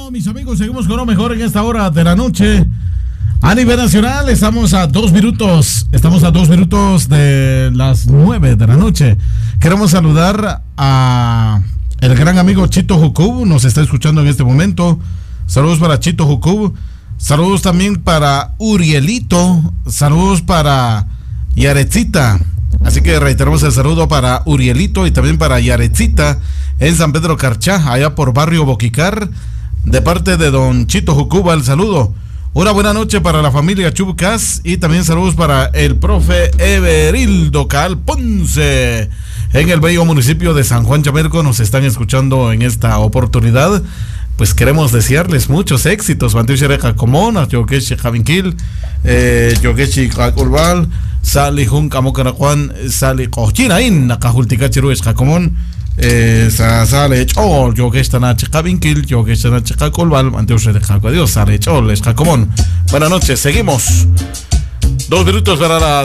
Bueno, mis amigos, seguimos con lo mejor en esta hora de la noche. A nivel nacional, estamos a 2 minutos. Estamos a 2 minutos de las 9 de la noche. Queremos saludar a el gran amigo Chito Jucub. Nos está escuchando en este momento. Saludos para Chito Jucub. Saludos también para Urielito. Saludos para Yaretzita. Así que reiteramos el saludo para Urielito y también para Yaretzita en San Pedro Carchá, allá por Barrio Boquicar, de parte de don Chito Jucuba. El saludo. Una buena noche para la familia Chubcas y también saludos para el profe Everildo Cal Ponce en el bello municipio de San Juan Chamerco. Nos están escuchando en esta oportunidad. Pues queremos desearles muchos éxitos. Mantuishere Jacomón, Yogeshi Javinkil, Yogeshi Jaculbal, Sali Jun Camocarajuan, Sali Cochinain, Nakajulticachirues Jacomón, Sale Chol, Yogesh Tanach Javinkil, Yogesh Tanach Jaculbal, Mantuishere Jaco. Adiós, Sale Chol, es Jacomón. Buenas noches, seguimos. 2 minutos para la